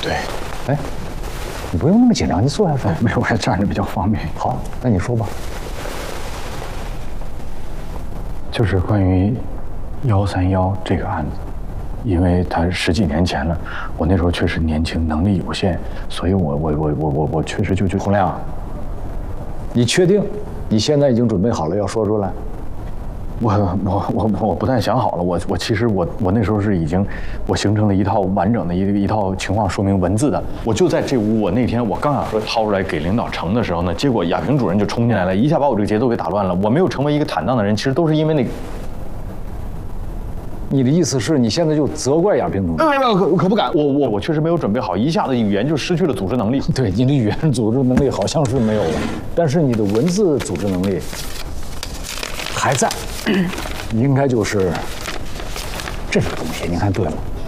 对。 哎，你不用那么紧张，你坐下说。 没有，我还站着比较方便。 好，那你说吧。 就是关于131这个案子，因为他10几年前了，我那时候确实年轻，能力有限，所以我确实就洪亮，你确定你现在已经准备好了要说出来？ 我不但想好了，我其实我那时候是已经我形成了一套完整的一套情况说明文字的。我就在这屋，我那天我刚想说掏出来给领导呈的时候呢，结果亚平主任就冲进来了，一下把我这个节奏给打乱了。我没有成为一个坦荡的人，其实都是因为那个。 你的意思是你现在就责怪亚平同志？ 可不敢，我确实没有准备好，一下子语言就失去了组织能力。 对，你的语言组织能力好像是没有了，但是你的文字组织能力还在，应该就是这种东西。你看对了。